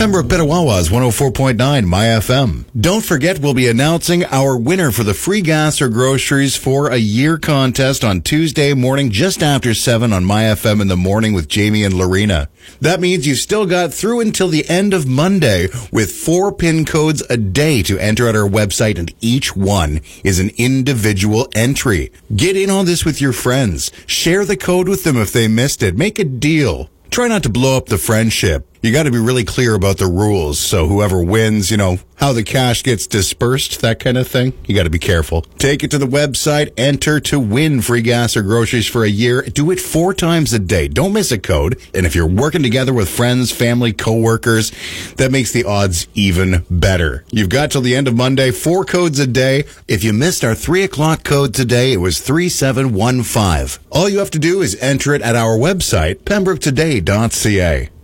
Pembroke Betawawa's 104.9 My FM. Don't forget, we'll be announcing our winner for the free gas or groceries for a year contest on Tuesday morning just after 7 on My FM in the morning with Jamie and Lorena. That means you've still got through until the end of Monday with 4 PIN codes a day to enter at our website, and each one is an individual entry. Get in on this with your friends. Share the code with them if they missed it. Make a deal. Try not to blow up the friendship. You got to be really clear about the rules, so whoever wins, how the cash gets dispersed, that kind of thing, you got to be careful. Take it to the website, enter to win free gas or groceries for a year. Do it 4 times a day. Don't miss a code. And if you're working together with friends, family, coworkers, that makes the odds even better. You've got till the end of Monday, 4 codes a day. If you missed our 3 o'clock code today, it was 3715. All you have to do is enter it at our website, pembroketoday.ca.